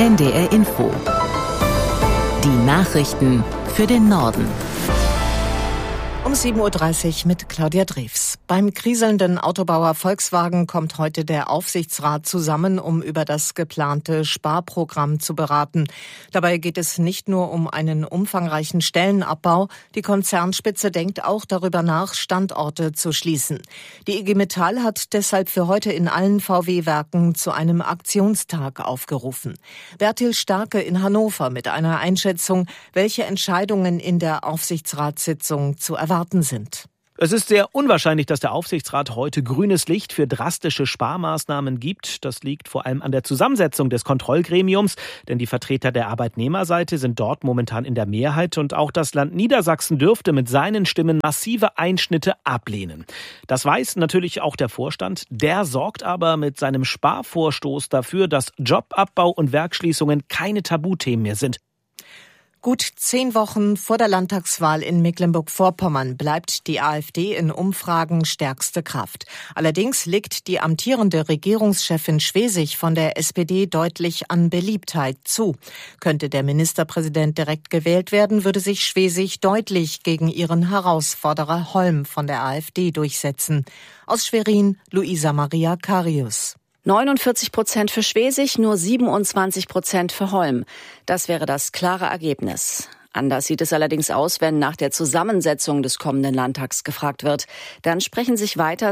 NDR Info. Die Nachrichten für den Norden. Um 7.30 Uhr mit Claudia Drews. Beim kriselnden Autobauer Volkswagen kommt heute der Aufsichtsrat zusammen, um über das geplante Sparprogramm zu beraten. Dabei geht es nicht nur um einen umfangreichen Stellenabbau. Die Konzernspitze denkt auch darüber nach, Standorte zu schließen. Die IG Metall hat deshalb für heute in allen VW-Werken zu einem Aktionstag aufgerufen. Bertil Starke in Hannover mit einer Einschätzung, welche Entscheidungen in der Aufsichtsratssitzung zu erwarten sind. Es ist sehr unwahrscheinlich, dass der Aufsichtsrat heute grünes Licht für drastische Sparmaßnahmen gibt. Das liegt vor allem an der Zusammensetzung des Kontrollgremiums, denn die Vertreter der Arbeitnehmerseite sind dort momentan in der Mehrheit und auch das Land Niedersachsen dürfte mit seinen Stimmen massive Einschnitte ablehnen. Das weiß natürlich auch der Vorstand. Der sorgt aber mit seinem Sparvorstoß dafür, dass Jobabbau und Werksschließungen keine Tabuthemen mehr sind. Gut 10 Wochen vor der Landtagswahl in Mecklenburg-Vorpommern bleibt die AfD in Umfragen stärkste Kraft. Allerdings liegt die amtierende Regierungschefin Schwesig von der SPD deutlich an Beliebtheit zu. Könnte der Ministerpräsident direkt gewählt werden, würde sich Schwesig deutlich gegen ihren Herausforderer Holm von der AfD durchsetzen. Aus Schwerin, Luisa Maria Karius. 49% für Schwesig, nur 27% für Holm. Das wäre das klare Ergebnis. Anders sieht es allerdings aus, wenn nach der Zusammensetzung des kommenden Landtags gefragt wird. Dann sprechen sich weiter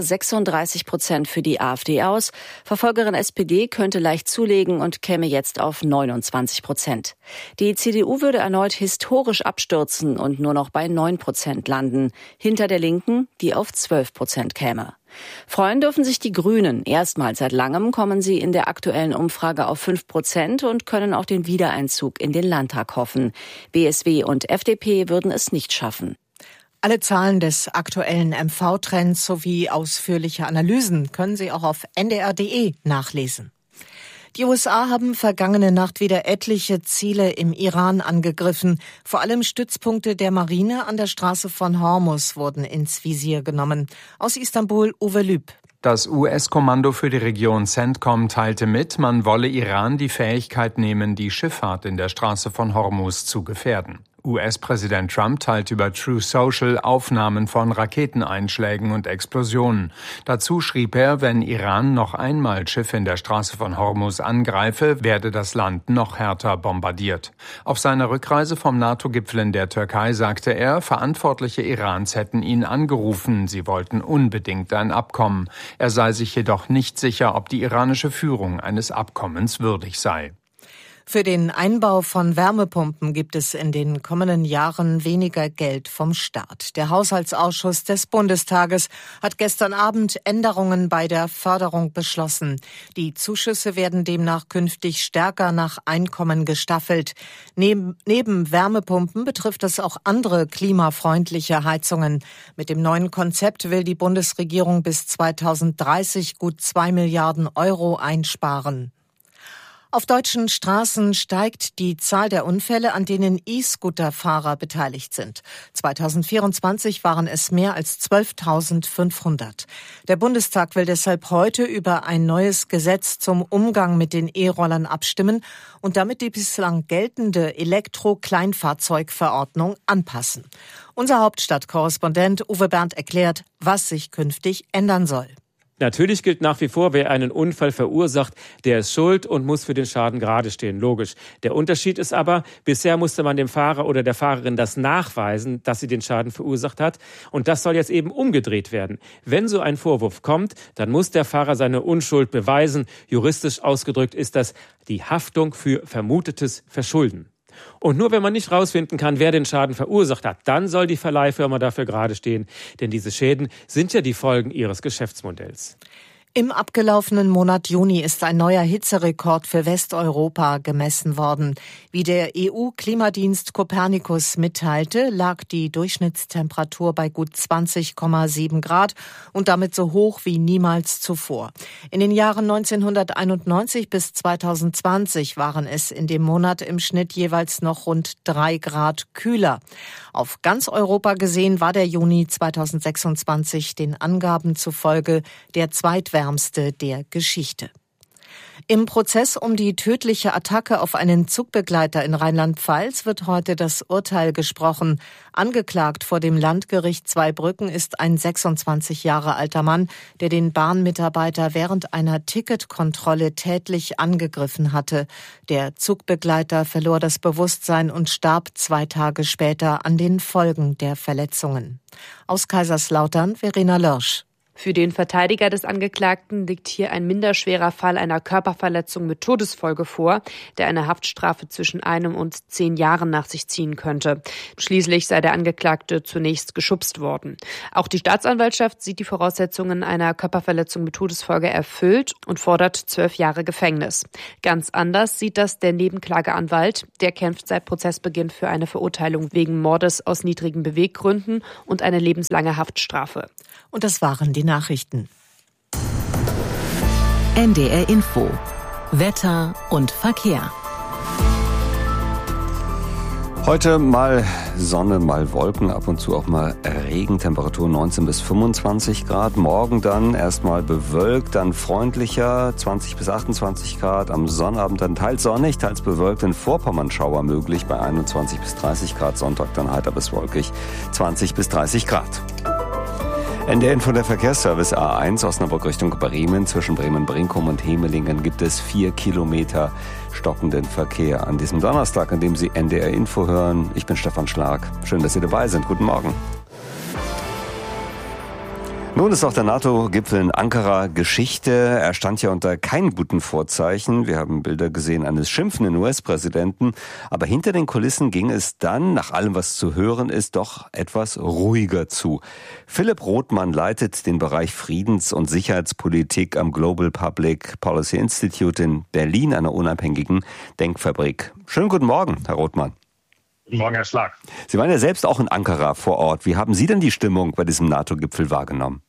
36% für die AfD aus. Verfolgerin SPD könnte leicht zulegen und käme jetzt auf 29%. Die CDU würde erneut historisch abstürzen und nur noch bei 9% landen. Hinter der Linken, die auf 12% käme. Freuen dürfen sich die Grünen. Erstmals seit langem kommen sie in der aktuellen Umfrage auf 5% und können auf den Wiedereinzug in den Landtag hoffen. BSW und FDP würden es nicht schaffen. Alle Zahlen des aktuellen MV-Trends sowie ausführliche Analysen können Sie auch auf ndr.de nachlesen. Die USA haben vergangene Nacht wieder etliche Ziele im Iran angegriffen. Vor allem Stützpunkte der Marine an der Straße von Hormuz wurden ins Visier genommen. Aus Istanbul, Uwe Lüb. Das US-Kommando für die Region CENTCOM teilte mit, man wolle Iran die Fähigkeit nehmen, die Schifffahrt in der Straße von Hormuz zu gefährden. US-Präsident Trump teilt über Truth Social Aufnahmen von Raketeneinschlägen und Explosionen. Dazu schrieb er, wenn Iran noch einmal Schiffe in der Straße von Hormuz angreife, werde das Land noch härter bombardiert. Auf seiner Rückreise vom NATO-Gipfel in der Türkei sagte er, Verantwortliche Irans hätten ihn angerufen, sie wollten unbedingt ein Abkommen. Er sei sich jedoch nicht sicher, ob die iranische Führung eines Abkommens würdig sei. Für den Einbau von Wärmepumpen gibt es in den kommenden Jahren weniger Geld vom Staat. Der Haushaltsausschuss des Bundestages hat gestern Abend Änderungen bei der Förderung beschlossen. Die Zuschüsse werden demnach künftig stärker nach Einkommen gestaffelt. Neben Wärmepumpen betrifft es auch andere klimafreundliche Heizungen. Mit dem neuen Konzept will die Bundesregierung bis 2030 gut 2 Milliarden Euro einsparen. Auf deutschen Straßen steigt die Zahl der Unfälle, an denen E-Scooter-Fahrer beteiligt sind. 2024 waren es mehr als 12.500. Der Bundestag will deshalb heute über ein neues Gesetz zum Umgang mit den E-Rollern abstimmen und damit die bislang geltende Elektro-Kleinfahrzeugverordnung anpassen. Unser Hauptstadtkorrespondent Uwe Bernd erklärt, was sich künftig ändern soll. Natürlich gilt nach wie vor, wer einen Unfall verursacht, der ist schuld und muss für den Schaden gerade stehen. Logisch. Der Unterschied ist aber, bisher musste man dem Fahrer oder der Fahrerin das nachweisen, dass sie den Schaden verursacht hat. Und das soll jetzt eben umgedreht werden. Wenn so ein Vorwurf kommt, dann muss der Fahrer seine Unschuld beweisen. Juristisch ausgedrückt ist das die Haftung für vermutetes Verschulden. Und nur wenn man nicht rausfinden kann, wer den Schaden verursacht hat, dann soll die Verleihfirma dafür gerade stehen. Denn diese Schäden sind ja die Folgen ihres Geschäftsmodells. Im abgelaufenen Monat Juni ist ein neuer Hitzerekord für Westeuropa gemessen worden. Wie der EU-Klimadienst Copernicus mitteilte, lag die Durchschnittstemperatur bei gut 20,7 Grad und damit so hoch wie niemals zuvor. In den Jahren 1991 bis 2020 waren es in dem Monat im Schnitt jeweils noch rund 3 Grad kühler. Auf ganz Europa gesehen war der Juni 2026 den Angaben zufolge der zweitwärmste der Geschichte. Im Prozess um die tödliche Attacke auf einen Zugbegleiter in Rheinland-Pfalz wird heute das Urteil gesprochen. Angeklagt vor dem Landgericht Zweibrücken ist ein 26 Jahre alter Mann, der den Bahnmitarbeiter während einer Ticketkontrolle tätlich angegriffen hatte. Der Zugbegleiter verlor das Bewusstsein und starb 2 Tage später an den Folgen der Verletzungen. Aus Kaiserslautern, Verena Lörsch. Für den Verteidiger des Angeklagten liegt hier ein minderschwerer Fall einer Körperverletzung mit Todesfolge vor, der eine Haftstrafe zwischen 1 und 10 Jahren nach sich ziehen könnte. Schließlich sei der Angeklagte zunächst geschubst worden. Auch die Staatsanwaltschaft sieht die Voraussetzungen einer Körperverletzung mit Todesfolge erfüllt und fordert 12 Jahre Gefängnis. Ganz anders sieht das der Nebenklageanwalt. Der kämpft seit Prozessbeginn für eine Verurteilung wegen Mordes aus niedrigen Beweggründen und eine lebenslange Haftstrafe. Und das waren die Nachrichten. NDR Info. Wetter und Verkehr. Heute mal Sonne, mal Wolken, ab und zu auch mal Regen, Temperatur 19 bis 25 Grad. Morgen dann erstmal bewölkt, dann freundlicher, 20 bis 28 Grad. Am Sonnabend dann teils sonnig, teils bewölkt, in Vorpommern Schauer möglich bei 21 bis 30 Grad. Sonntag dann heiter bis wolkig, 20 bis 30 Grad. NDR Info, der Verkehrsservice A1 Osnabrück Richtung Bremen. Zwischen Bremen-Brinkum und Hemelingen gibt es 4 Kilometer stockenden Verkehr an diesem Donnerstag, an dem Sie NDR Info hören. Ich bin Stefan Schlag. Schön, dass Sie dabei sind. Guten Morgen. Nun ist auch der NATO-Gipfel in Ankara Geschichte. Er stand ja unter keinen guten Vorzeichen. Wir haben Bilder gesehen eines schimpfenden US-Präsidenten. Aber hinter den Kulissen ging es dann, nach allem was zu hören ist, doch etwas ruhiger zu. Philipp Rothmann leitet den Bereich Friedens- und Sicherheitspolitik am Global Public Policy Institute in Berlin, einer unabhängigen Denkfabrik. Schönen guten Morgen, Herr Rothmann. Guten Morgen, Herr Schlag. Sie waren ja selbst auch in Ankara vor Ort. Wie haben Sie denn die Stimmung bei diesem NATO-Gipfel wahrgenommen?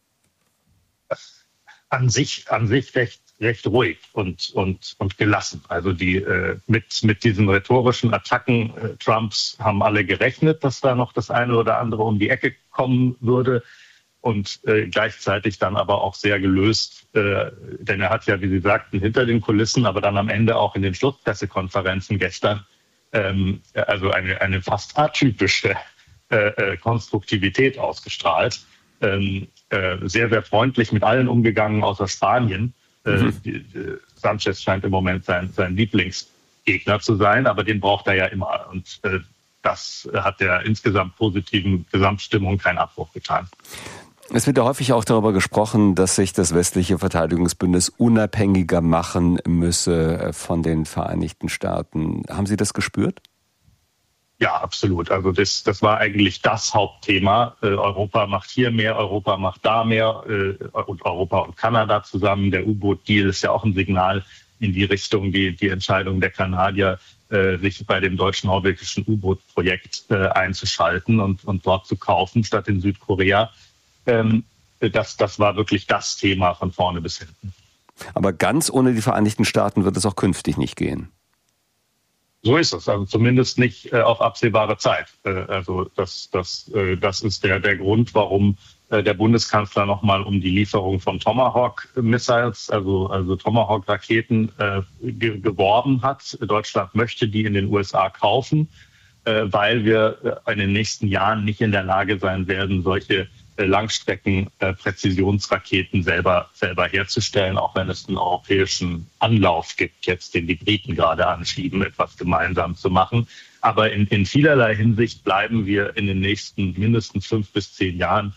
An sich recht ruhig und gelassen. Also die mit diesen rhetorischen Attacken Trumps haben alle gerechnet, dass da noch das eine oder andere um die Ecke kommen würde. Und gleichzeitig dann aber auch sehr gelöst, denn er hat ja, wie Sie sagten, hinter den Kulissen, aber dann am Ende auch in den Schlusspressekonferenzen gestern also eine fast atypische Konstruktivität ausgestrahlt. Sehr, sehr freundlich mit allen umgegangen, außer Spanien. Sanchez scheint im Moment sein Lieblingsgegner zu sein, aber den braucht er ja immer. Und das hat der insgesamt positiven Gesamtstimmung keinen Abbruch getan. Es wird ja häufig auch darüber gesprochen, dass sich das westliche Verteidigungsbündnis unabhängiger machen müsse von den Vereinigten Staaten. Haben Sie das gespürt? Ja, absolut. Also das war eigentlich das Hauptthema. Europa macht hier mehr, Europa macht da mehr und Europa und Kanada zusammen. Der U-Boot-Deal ist ja auch ein Signal in die Richtung, die Entscheidung der Kanadier, sich bei dem deutsch-norwegischen U-Boot-Projekt einzuschalten und dort zu kaufen statt in Südkorea. Das war wirklich das Thema von vorne bis hinten. Aber ganz ohne die Vereinigten Staaten wird es auch künftig nicht gehen. So ist es, also zumindest nicht auf absehbare Zeit. Also das ist der Grund, warum der Bundeskanzler nochmal um die Lieferung von Tomahawk-Missiles, also Tomahawk-Raketen, geworben hat. Deutschland möchte die in den USA kaufen, weil wir in den nächsten Jahren nicht in der Lage sein werden, solche Langstrecken-Präzisionsraketen selber herzustellen, auch wenn es einen europäischen Anlauf gibt, jetzt den die Briten gerade anschieben, etwas gemeinsam zu machen. Aber in vielerlei Hinsicht bleiben wir in den nächsten mindestens 5 bis 10 Jahren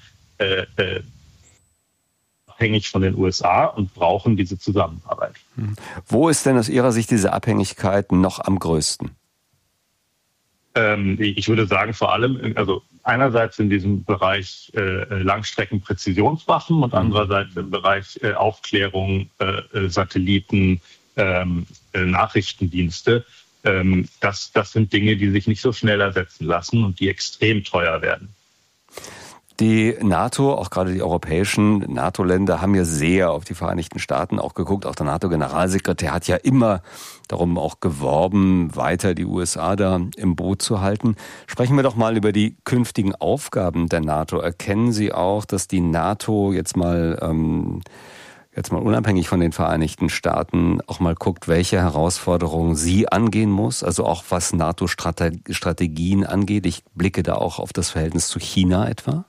abhängig von den USA und brauchen diese Zusammenarbeit. Wo ist denn aus Ihrer Sicht diese Abhängigkeit noch am größten? Ich würde sagen, vor allem, also einerseits in diesem Bereich Langstrecken-Präzisionswaffen und andererseits im Bereich Aufklärung, Satelliten, Nachrichtendienste. Das sind Dinge, die sich nicht so schnell ersetzen lassen und die extrem teuer werden. Die NATO, auch gerade die europäischen NATO-Länder, haben ja sehr auf die Vereinigten Staaten auch geguckt. Auch der NATO-Generalsekretär hat ja immer darum auch geworben, weiter die USA da im Boot zu halten. Sprechen wir doch mal über die künftigen Aufgaben der NATO. Erkennen Sie auch, dass die NATO jetzt mal jetzt mal unabhängig von den Vereinigten Staaten, auch mal guckt, welche Herausforderungen sie angehen muss, also auch was NATO-Strategien angeht. Ich blicke da auch auf das Verhältnis zu China etwa.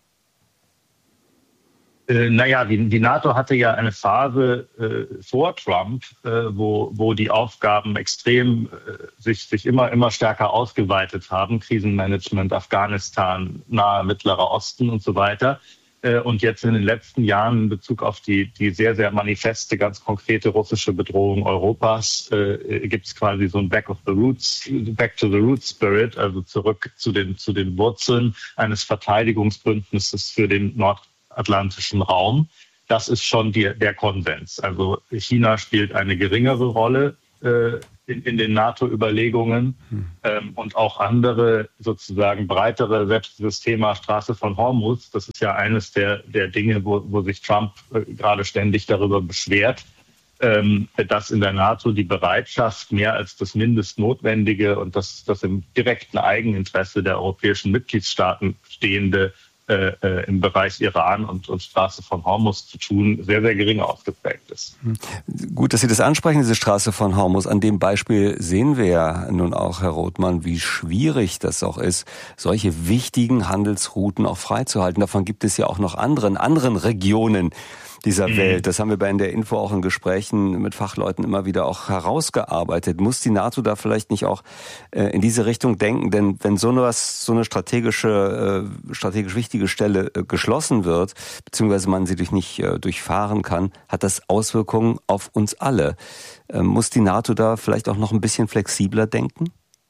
Die NATO hatte ja eine Phase vor Trump, wo die Aufgaben extrem sich immer stärker ausgeweitet haben. Krisenmanagement, Afghanistan, Nahe Mittlerer Osten und so weiter. Und jetzt in den letzten Jahren in Bezug auf die sehr, sehr manifeste, ganz konkrete russische Bedrohung Europas gibt es quasi so ein Back to the Roots Spirit, also zurück zu den Wurzeln eines Verteidigungsbündnisses für den nordatlantischen Raum. Das ist schon der Konsens. Also China spielt eine geringere Rolle in den NATO-Überlegungen und auch andere sozusagen breitere, selbst das Thema Straße von Hormuz, das ist ja eines der Dinge, wo sich Trump gerade ständig darüber beschwert, dass in der NATO die Bereitschaft mehr als das Mindestnotwendige und das im direkten Eigeninteresse der europäischen Mitgliedstaaten stehende im Bereich Iran und Straße von Hormuz zu tun, sehr, sehr gering ausgeprägt ist. Gut, dass Sie das ansprechen, diese Straße von Hormuz. An dem Beispiel sehen wir ja nun auch, Herr Rothmann, wie schwierig das auch ist, solche wichtigen Handelsrouten auch freizuhalten. Davon gibt es ja auch noch in anderen Regionen dieser Welt. Das haben wir bei NDR Info auch in Gesprächen mit Fachleuten immer wieder auch herausgearbeitet. Muss die NATO da vielleicht nicht auch in diese Richtung denken? Denn wenn so eine strategisch wichtige Stelle geschlossen wird, beziehungsweise man sie nicht durchfahren kann, hat das Auswirkungen auf uns alle. Muss die NATO da vielleicht auch noch ein bisschen flexibler denken?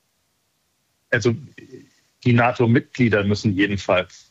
Also die NATO-Mitglieder müssen jedenfalls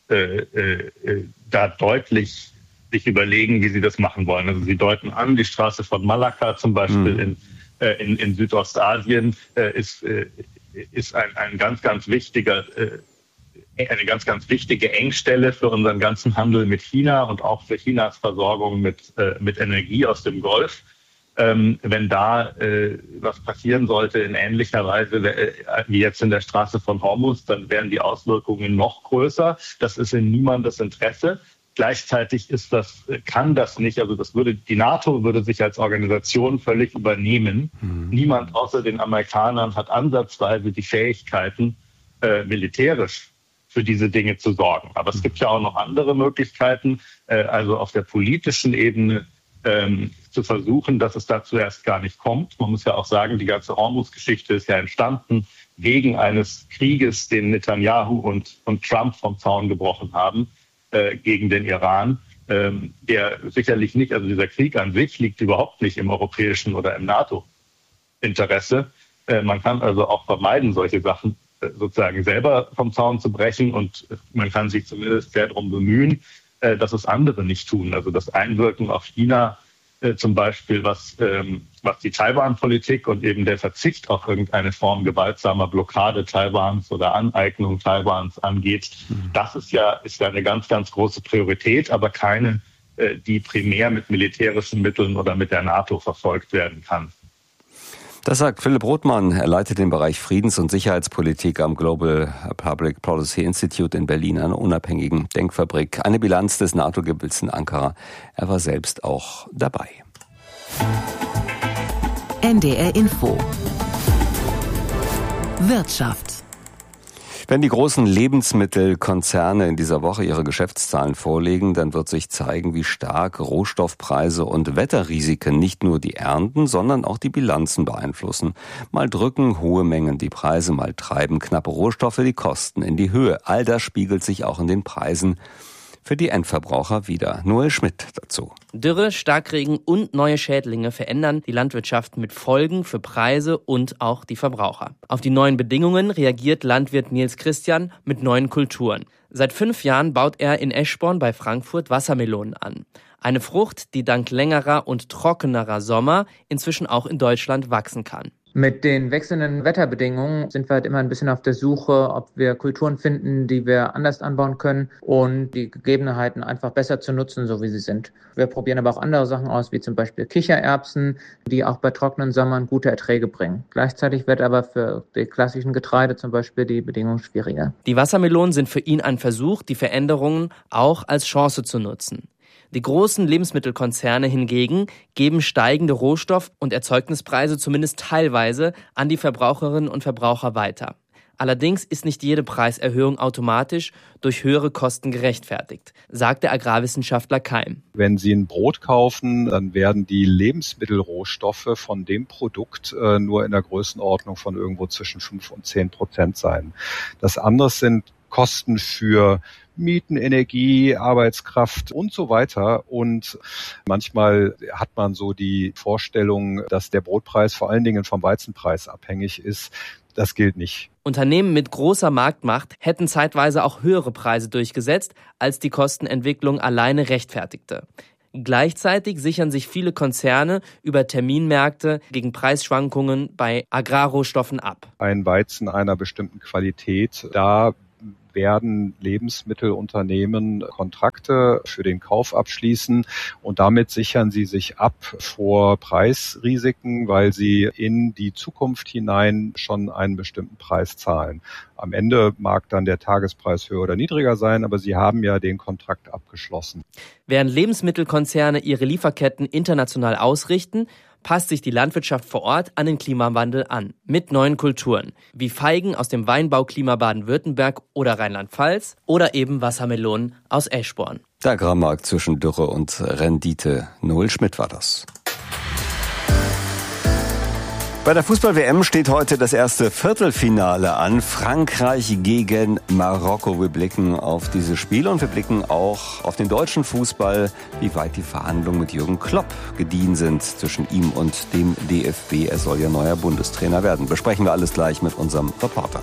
da deutlich sich überlegen, wie sie das machen wollen. Also sie deuten an, die Straße von Malakka zum Beispiel in Südostasien ist ein ganz, ganz wichtiger, eine ganz, ganz wichtige Engstelle für unseren ganzen Handel mit China und auch für Chinas Versorgung mit Energie aus dem Golf. Wenn da was passieren sollte in ähnlicher Weise wie jetzt in der Straße von Hormuz, dann wären die Auswirkungen noch größer. Das ist in niemandes Interesse. Gleichzeitig kann das nicht, also die NATO würde sich als Organisation völlig übernehmen. Niemand außer den Amerikanern hat ansatzweise die Fähigkeiten, militärisch für diese Dinge zu sorgen. Aber es gibt ja auch noch andere Möglichkeiten, also auf der politischen Ebene zu versuchen, dass es dazu erst gar nicht kommt. Man muss ja auch sagen, die ganze Hormuz-Geschichte ist ja entstanden wegen eines Krieges, den Netanyahu und Trump vom Zaun gebrochen haben gegen den Iran, der sicherlich nicht, also dieser Krieg an sich liegt überhaupt nicht im europäischen oder im NATO-Interesse. Man kann also auch vermeiden, solche Sachen sozusagen selber vom Zaun zu brechen und man kann sich zumindest sehr darum bemühen, dass es andere nicht tun. Also das Einwirken auf China zum Beispiel, was die Taiwan-Politik und eben der Verzicht auf irgendeine Form gewaltsamer Blockade Taiwans oder Aneignung Taiwans angeht, das ist ja eine ganz, ganz große Priorität, aber keine, die primär mit militärischen Mitteln oder mit der NATO verfolgt werden kann. Das sagt Philipp Rothmann. Er leitet den Bereich Friedens- und Sicherheitspolitik am Global Public Policy Institute in Berlin, einer unabhängigen Denkfabrik. Eine Bilanz des NATO-Gipfels in Ankara. Er war selbst auch dabei. NDR Info. Wirtschaft. Wenn die großen Lebensmittelkonzerne in dieser Woche ihre Geschäftszahlen vorlegen, dann wird sich zeigen, wie stark Rohstoffpreise und Wetterrisiken nicht nur die Ernten, sondern auch die Bilanzen beeinflussen. Mal drücken hohe Mengen die Preise, mal treiben knappe Rohstoffe die Kosten in die Höhe. All das spiegelt sich auch in den Preisen für die Endverbraucher wider. Noel Schmidt dazu. Dürre, Starkregen und neue Schädlinge verändern die Landwirtschaft mit Folgen für Preise und auch die Verbraucher. Auf die neuen Bedingungen reagiert Landwirt Nils Christian mit neuen Kulturen. Seit 5 Jahren baut er in Eschborn bei Frankfurt Wassermelonen an. Eine Frucht, die dank längerer und trockenerer Sommer inzwischen auch in Deutschland wachsen kann. Mit den wechselnden Wetterbedingungen sind wir halt immer ein bisschen auf der Suche, ob wir Kulturen finden, die wir anders anbauen können und die Gegebenheiten einfach besser zu nutzen, so wie sie sind. Wir probieren aber auch andere Sachen aus, wie zum Beispiel Kichererbsen, die auch bei trockenen Sommern gute Erträge bringen. Gleichzeitig wird aber für die klassischen Getreide zum Beispiel die Bedingungen schwieriger. Die Wassermelonen sind für ihn ein Versuch, die Veränderungen auch als Chance zu nutzen. Die großen Lebensmittelkonzerne hingegen geben steigende Rohstoff- und Erzeugnispreise zumindest teilweise an die Verbraucherinnen und Verbraucher weiter. Allerdings ist nicht jede Preiserhöhung automatisch durch höhere Kosten gerechtfertigt, sagt der Agrarwissenschaftler Keim. Wenn Sie ein Brot kaufen, dann werden die Lebensmittelrohstoffe von dem Produkt nur in der Größenordnung von irgendwo zwischen 5 und 10% sein. Das andere sind Kosten für Mieten, Energie, Arbeitskraft und so weiter. Und manchmal hat man so die Vorstellung, dass der Brotpreis vor allen Dingen vom Weizenpreis abhängig ist. Das gilt nicht. Unternehmen mit großer Marktmacht hätten zeitweise auch höhere Preise durchgesetzt, als die Kostenentwicklung alleine rechtfertigte. Gleichzeitig sichern sich viele Konzerne über Terminmärkte gegen Preisschwankungen bei Agrarrohstoffen ab. Ein Weizen einer bestimmten Qualität, da werden Lebensmittelunternehmen Kontrakte für den Kauf abschließen und damit sichern sie sich ab vor Preisrisiken, weil sie in die Zukunft hinein schon einen bestimmten Preis zahlen. Am Ende mag dann der Tagespreis höher oder niedriger sein, aber sie haben ja den Kontrakt abgeschlossen. Während Lebensmittelkonzerne ihre Lieferketten international ausrichten, passt sich die Landwirtschaft vor Ort an den Klimawandel an, mit neuen Kulturen, wie Feigen aus dem Weinbauklima Baden-Württemberg oder Rheinland-Pfalz oder eben Wassermelonen aus Eschborn. Der Agrarmarkt zwischen Dürre und Rendite. Noel Schmidt war das. Bei der Fußball-WM steht heute das erste Viertelfinale an. Frankreich gegen Marokko. Wir blicken auf dieses Spiel und wir blicken auch auf den deutschen Fußball, wie weit die Verhandlungen mit Jürgen Klopp gediehen sind zwischen ihm und dem DFB. Er soll ja neuer Bundestrainer werden. Besprechen wir alles gleich mit unserem Reporter.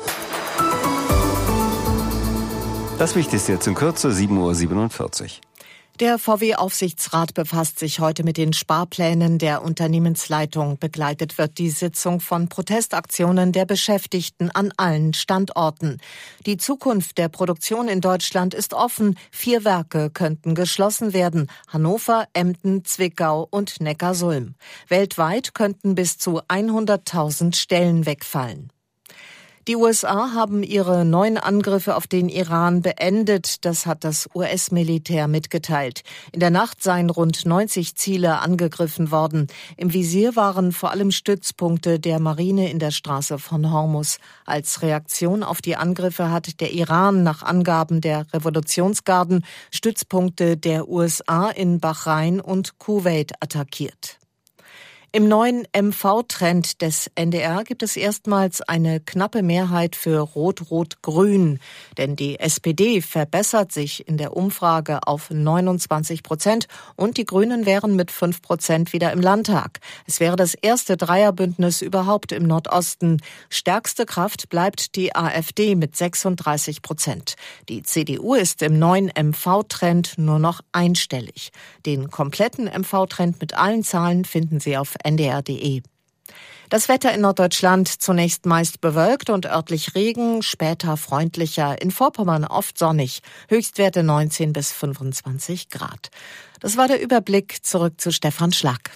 Das Wichtigste jetzt in Kürze, 7:47 Uhr. Der VW-Aufsichtsrat befasst sich heute mit den Sparplänen der Unternehmensleitung. Begleitet wird die Sitzung von Protestaktionen der Beschäftigten an allen Standorten. Die Zukunft der Produktion in Deutschland ist offen. 4 Werke könnten geschlossen werden: Hannover, Emden, Zwickau und Neckarsulm. Weltweit könnten bis zu 100.000 Stellen wegfallen. Die USA haben ihre neuen Angriffe auf den Iran beendet. Das hat das US-Militär mitgeteilt. In der Nacht seien rund 90 Ziele angegriffen worden. Im Visier waren vor allem Stützpunkte der Marine in der Straße von Hormuz. Als Reaktion auf die Angriffe hat der Iran nach Angaben der Revolutionsgarden Stützpunkte der USA in Bahrain und Kuwait attackiert. Im neuen MV-Trend des NDR gibt es erstmals eine knappe Mehrheit für Rot-Rot-Grün. Denn die SPD verbessert sich in der Umfrage auf 29% und die Grünen wären mit 5% wieder im Landtag. Es wäre das erste Dreierbündnis überhaupt im Nordosten. Stärkste Kraft bleibt die AfD mit 36%. Die CDU ist im neuen MV-Trend nur noch einstellig. Den kompletten MV-Trend mit allen Zahlen finden Sie auf ndr.de. Das Wetter in Norddeutschland zunächst meist bewölkt und örtlich Regen, später freundlicher, in Vorpommern oft sonnig, Höchstwerte 19 bis 25 Grad. Das war der Überblick, zurück zu Stefan Schlag.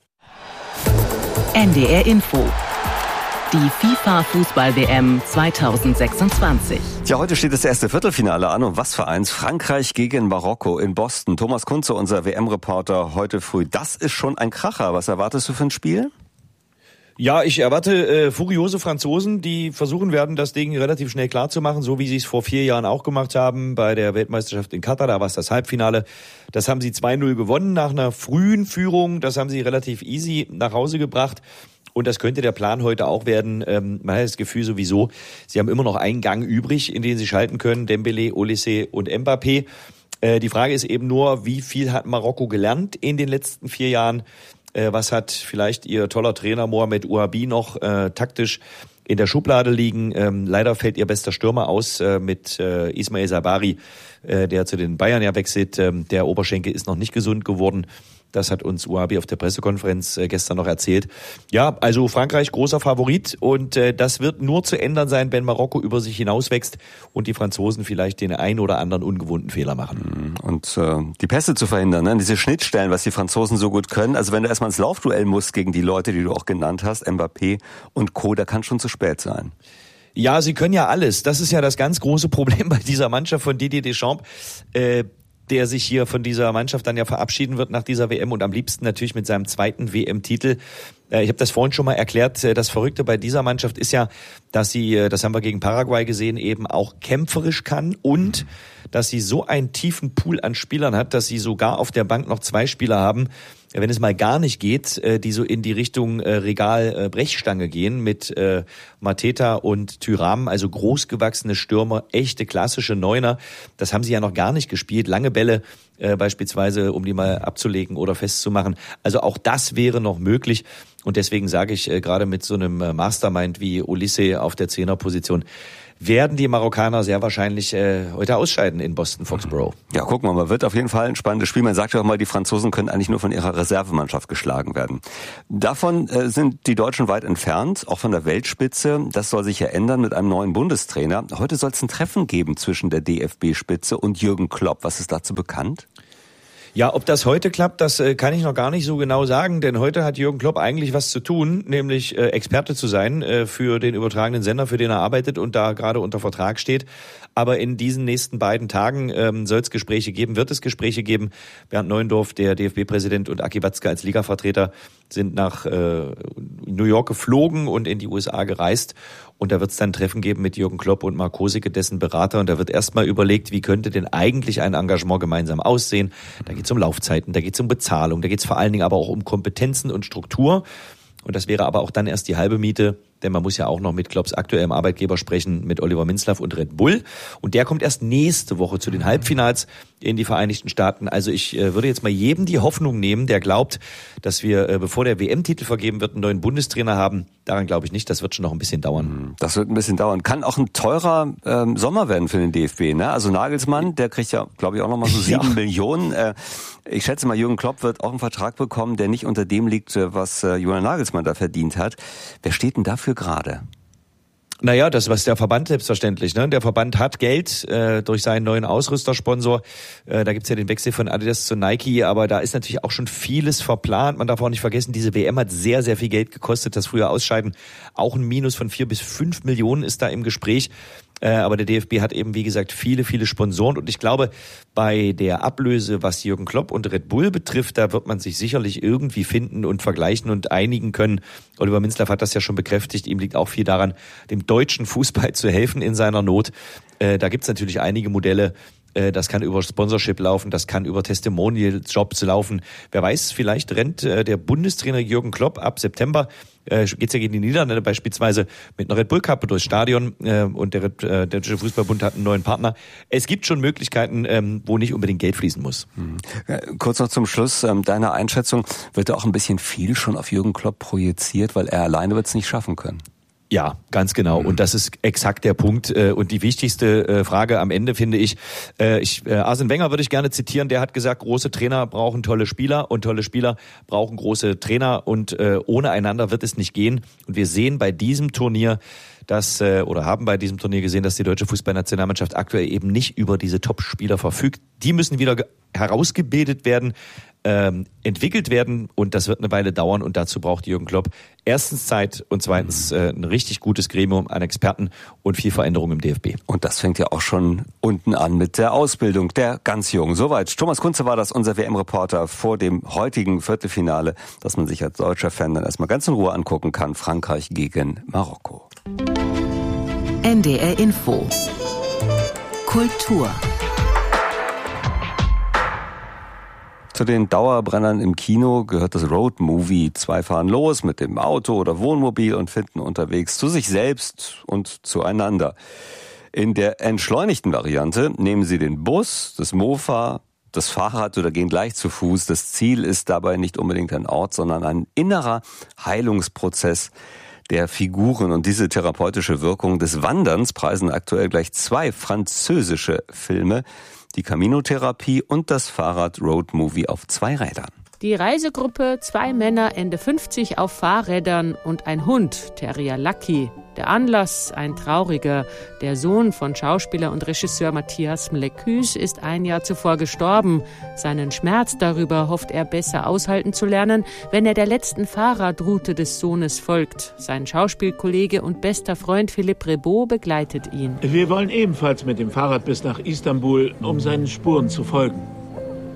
NDR Info. Die FIFA-Fußball-WM 2026. Ja, heute steht das erste Viertelfinale an. Und was für eins? Frankreich gegen Marokko in Boston. Thomas Kunze, unser WM-Reporter, heute früh. Das ist schon ein Kracher. Was erwartest du für ein Spiel? Ja, ich erwarte furiose Franzosen, die versuchen werden, das Ding relativ schnell klar zu machen, so wie sie es vor 4 Jahren auch gemacht haben bei der Weltmeisterschaft in Katar. Da war es das Halbfinale. Das haben sie 2-0 gewonnen nach einer frühen Führung. Das haben sie relativ easy nach Hause gebracht. Und das könnte der Plan heute auch werden. Man hat das Gefühl sowieso, sie haben immer noch einen Gang übrig, in den sie schalten können. Dembélé, Olise und Mbappé. Die Frage ist eben nur, wie viel hat Marokko gelernt in den letzten 4 Jahren? Was hat vielleicht ihr toller Trainer Mohamed Ouabi noch taktisch in der Schublade liegen? Leider fällt ihr bester Stürmer aus mit Ismail Sabari, der zu den Bayern ja wechselt. Der Oberschenkel ist noch nicht gesund geworden. Das hat uns Ouabi auf der Pressekonferenz gestern noch erzählt. Ja, also Frankreich großer Favorit und das wird nur zu ändern sein, wenn Marokko über sich hinauswächst und die Franzosen vielleicht den einen oder anderen ungewohnten Fehler machen. Und die Pässe zu verhindern, ne? Diese Schnittstellen, was die Franzosen so gut können. Also wenn du erstmal ins Laufduell musst gegen die Leute, die du auch genannt hast, Mbappé und Co., da kann schon zu spät sein. Ja, sie können ja alles. Das ist ja das ganz große Problem bei dieser Mannschaft von Didier Deschamps. der sich hier von dieser Mannschaft dann ja verabschieden wird nach dieser WM und am liebsten natürlich mit seinem zweiten WM-Titel. Ich habe das vorhin schon mal erklärt, das Verrückte bei dieser Mannschaft ist ja, dass sie, das haben wir gegen Paraguay gesehen, eben auch kämpferisch kann und dass sie so einen tiefen Pool an Spielern hat, dass sie sogar auf der Bank noch 2 Spieler haben, wenn es mal gar nicht geht, die so in die Richtung Regal-Brechstange gehen mit Mateta und Thuram, also großgewachsene Stürmer, echte klassische Neuner. Das haben sie ja noch gar nicht gespielt. Lange Bälle beispielsweise, um die mal abzulegen oder festzumachen. Also auch das wäre noch möglich. Und deswegen sage ich, gerade mit so einem Mastermind wie Olise auf der 10er-Position, werden die Marokkaner sehr wahrscheinlich heute ausscheiden in Boston-Foxborough. Ja, gucken wir mal, wird auf jeden Fall ein spannendes Spiel. Man sagt ja auch mal, die Franzosen können eigentlich nur von ihrer Reservemannschaft geschlagen werden. Davon sind die Deutschen weit entfernt, auch von der Weltspitze. Das soll sich ja ändern mit einem neuen Bundestrainer. Heute soll es ein Treffen geben zwischen der DFB-Spitze und Jürgen Klopp. Was ist dazu bekannt? Ja, ob das heute klappt, das kann ich noch gar nicht so genau sagen, denn heute hat Jürgen Klopp eigentlich was zu tun, nämlich Experte zu sein für den übertragenen Sender, für den er arbeitet und da gerade unter Vertrag steht. Aber in diesen nächsten beiden Tagen soll es Gespräche geben, wird es Gespräche geben. Bernd Neuendorf, der DFB-Präsident, und Aki Watzke als Ligavertreter sind nach New York geflogen und in die USA gereist. Und da wird es dann Treffen geben mit Jürgen Klopp und Marc Kosicke, dessen Berater. Und da wird erstmal überlegt, wie könnte denn eigentlich ein Engagement gemeinsam aussehen. Da geht es um Laufzeiten, da geht es um Bezahlung, da geht es vor allen Dingen aber auch um Kompetenzen und Struktur. Und das wäre aber auch dann erst die halbe Miete, denn man muss ja auch noch mit Klopps aktuellem Arbeitgeber sprechen, mit Oliver Minzlaff und Red Bull. Und der kommt erst nächste Woche zu den Halbfinals in die Vereinigten Staaten. Also ich würde jetzt mal jedem die Hoffnung nehmen, der glaubt, dass wir, bevor der WM-Titel vergeben wird, einen neuen Bundestrainer haben. Daran glaube ich nicht, das wird schon noch ein bisschen dauern. Das wird ein bisschen dauern. Kann auch ein teurer Sommer werden für den DFB, ne? Also Nagelsmann, der kriegt ja, glaube ich, auch noch mal so 7 Millionen. Ich schätze mal, Jürgen Klopp wird auch einen Vertrag bekommen, der nicht unter dem liegt, was Julian Nagelsmann da verdient hat. Wer steht denn dafür gerade? Naja, das was der Verband selbstverständlich. Ne? Der Verband hat Geld durch seinen neuen Ausrüstersponsor. Da gibt's ja den Wechsel von Adidas zu Nike, aber da ist natürlich auch schon vieles verplant. Man darf auch nicht vergessen, diese WM hat sehr, sehr viel Geld gekostet. Das frühe Ausscheiden, auch ein Minus von 4 bis 5 Millionen ist da im Gespräch. Aber der DFB hat eben, wie gesagt, viele, viele Sponsoren. Und ich glaube, bei der Ablöse, was Jürgen Klopp und Red Bull betrifft, da wird man sich sicherlich irgendwie finden und vergleichen und einigen können. Oliver Minzlaff hat das ja schon bekräftigt. Ihm liegt auch viel daran, dem deutschen Fußball zu helfen in seiner Not. Da gibt's natürlich einige Modelle. Das kann über Sponsorship laufen, das kann über Testimonial-Jobs laufen. Wer weiß, vielleicht rennt der Bundestrainer Jürgen Klopp ab September, geht's ja gegen die Niederlande beispielsweise, mit einer Red Bull Cup durchs Stadion und der Deutsche Fußballbund hat einen neuen Partner. Es gibt schon Möglichkeiten, wo nicht unbedingt Geld fließen muss. Kurz noch zum Schluss, deine Einschätzung, wird da auch ein bisschen viel schon auf Jürgen Klopp projiziert, weil er alleine wird es nicht schaffen können? Ja, ganz genau. Und das ist exakt der Punkt. Und die wichtigste Frage am Ende finde ich, Arsene Wenger würde ich gerne zitieren, der hat gesagt, große Trainer brauchen tolle Spieler und tolle Spieler brauchen große Trainer und ohne einander wird es nicht gehen. Und wir sehen bei diesem Turnier, haben bei diesem Turnier gesehen, dass die deutsche Fußballnationalmannschaft aktuell eben nicht über diese Top-Spieler verfügt. Die müssen wieder herausgebildet werden, entwickelt werden und das wird eine Weile dauern und dazu braucht Jürgen Klopp erstens Zeit und zweitens ein richtig gutes Gremium an Experten und viel Veränderung im DFB. Und das fängt ja auch schon unten an mit der Ausbildung der ganz Jungen. Soweit Thomas Kunze war das, unser WM-Reporter vor dem heutigen Viertelfinale, das man sich als deutscher Fan dann erstmal ganz in Ruhe angucken kann. Frankreich gegen Marokko. NDR Info. Kultur. Zu den Dauerbrennern im Kino gehört das Roadmovie. 2 fahren los mit dem Auto oder Wohnmobil und finden unterwegs zu sich selbst und zueinander. In der entschleunigten Variante nehmen sie den Bus, das Mofa, das Fahrrad oder gehen gleich zu Fuß. Das Ziel ist dabei nicht unbedingt ein Ort, sondern ein innerer Heilungsprozess der Figuren. Und diese therapeutische Wirkung des Wanderns preisen aktuell gleich 2 französische Filme. Die Camino-Therapie und das Fahrrad-Road-Movie auf 2 Rädern. Die Reisegruppe, 2 Männer Ende 50 auf Fahrrädern und ein Hund, Terrier Lucky. Der Anlass, ein trauriger. Der Sohn von Schauspieler und Regisseur Matthias Mlecus ist ein Jahr zuvor gestorben. Seinen Schmerz darüber hofft er besser aushalten zu lernen, wenn er der letzten Fahrradroute des Sohnes folgt. Sein Schauspielkollege und bester Freund Philippe Rebaud begleitet ihn. Wir wollen ebenfalls mit dem Fahrrad bis nach Istanbul, um seinen Spuren zu folgen.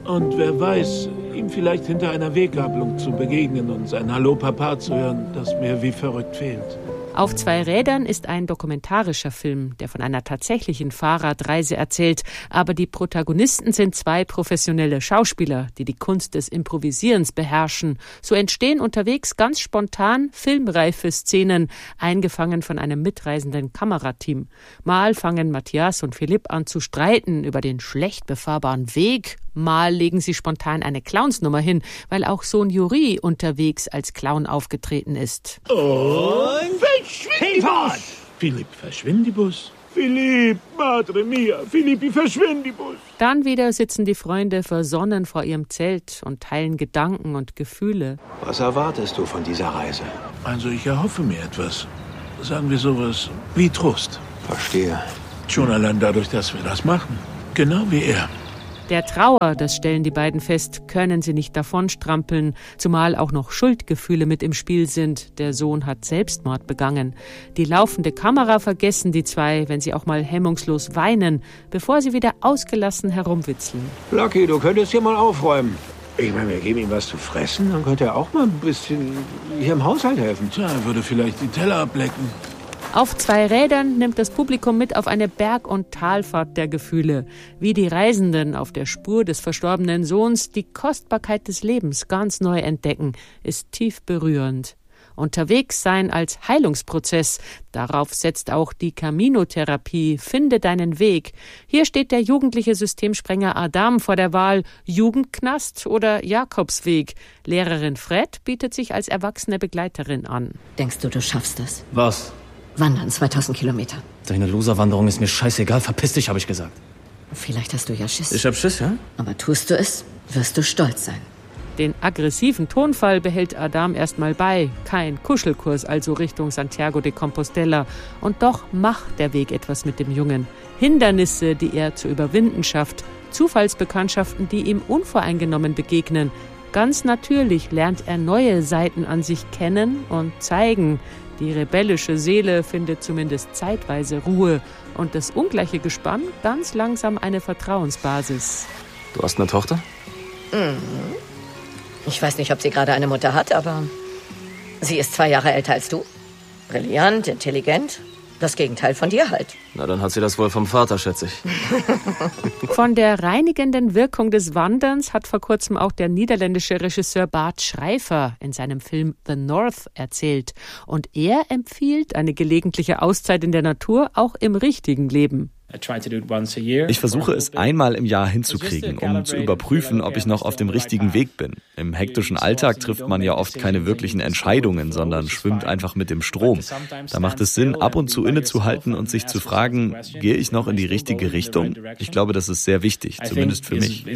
Und wer weiß, ihm vielleicht hinter einer Weggabelung zu begegnen und sein Hallo Papa zu hören, das mir wie verrückt fehlt. Auf 2 Rädern ist ein dokumentarischer Film, der von einer tatsächlichen Fahrradreise erzählt. Aber die Protagonisten sind 2 professionelle Schauspieler, die die Kunst des Improvisierens beherrschen. So entstehen unterwegs ganz spontan filmreife Szenen, eingefangen von einem mitreisenden Kamerateam. Mal fangen Matthias und Philipp an zu streiten über den schlecht befahrbaren Weg. Mal legen sie spontan eine Clownsnummer hin, weil auch Sohn Juri unterwegs als Clown aufgetreten ist. Und verschwindibus! Philipp, verschwindibus? Philipp, Madre mia, Philippi, verschwindibus! Dann wieder sitzen die Freunde versonnen vor ihrem Zelt und teilen Gedanken und Gefühle. Was erwartest du von dieser Reise? Also ich erhoffe mir etwas. Sagen wir sowas wie Trost. Verstehe. Schon allein dadurch, dass wir das machen. Genau wie er. Der Trauer, das stellen die beiden fest, können sie nicht davonstrampeln, zumal auch noch Schuldgefühle mit im Spiel sind. Der Sohn hat Selbstmord begangen. Die laufende Kamera vergessen die 2, wenn sie auch mal hemmungslos weinen, bevor sie wieder ausgelassen herumwitzeln. Lucky, du könntest hier mal aufräumen. Ich meine, wir geben ihm was zu fressen, dann könnte er auch mal ein bisschen hier im Haushalt helfen. Tja, er würde vielleicht die Teller ablecken. Auf 2 Rädern nimmt das Publikum mit auf eine Berg- und Talfahrt der Gefühle. Wie die Reisenden auf der Spur des verstorbenen Sohns die Kostbarkeit des Lebens ganz neu entdecken, ist tief berührend. Unterwegs sein als Heilungsprozess, darauf setzt auch die Camino-Therapie, finde deinen Weg. Hier steht der jugendliche Systemsprenger Adam vor der Wahl Jugendknast oder Jakobsweg. Lehrerin Fred bietet sich als erwachsene Begleiterin an. Denkst du, du schaffst das? Was? Wandern, 2000 Kilometer. Deine Loserwanderung ist mir scheißegal, verpiss dich, habe ich gesagt. Vielleicht hast du ja Schiss. Ich hab Schiss, ja? Aber tust du es, wirst du stolz sein. Den aggressiven Tonfall behält Adam erstmal bei. Kein Kuschelkurs also Richtung Santiago de Compostela. Und doch macht der Weg etwas mit dem Jungen. Hindernisse, die er zu überwinden schafft. Zufallsbekanntschaften, die ihm unvoreingenommen begegnen. Ganz natürlich lernt er neue Seiten an sich kennen und zeigen. Die rebellische Seele findet zumindest zeitweise Ruhe und das ungleiche Gespann ganz langsam eine Vertrauensbasis. Du hast eine Tochter? Ich weiß nicht, ob sie gerade eine Mutter hat, aber sie ist 2 Jahre älter als du. Brillant, intelligent, das Gegenteil von dir halt. Na, dann hat sie das wohl vom Vater, schätze ich. Von der reinigenden Wirkung des Wanderns hat vor kurzem auch der niederländische Regisseur Bart Schrijver in seinem Film The North erzählt. Und er empfiehlt eine gelegentliche Auszeit in der Natur auch im richtigen Leben. Ich versuche es einmal im Jahr hinzukriegen, um zu überprüfen, ob ich noch auf dem richtigen Weg bin. Im hektischen Alltag trifft man ja oft keine wirklichen Entscheidungen, sondern schwimmt einfach mit dem Strom. Da macht es Sinn, ab und zu innezuhalten und sich zu fragen, gehe ich noch in die richtige Richtung? Ich glaube, das ist sehr wichtig, zumindest für mich.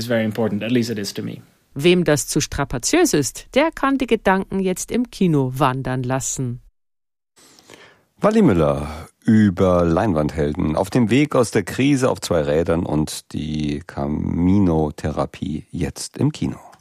Wem das zu strapaziös ist, der kann die Gedanken jetzt im Kino wandern lassen. Wally Müller über Leinwandhelden auf dem Weg aus der Krise auf 2 Rädern und die Camino-Therapie jetzt im Kino.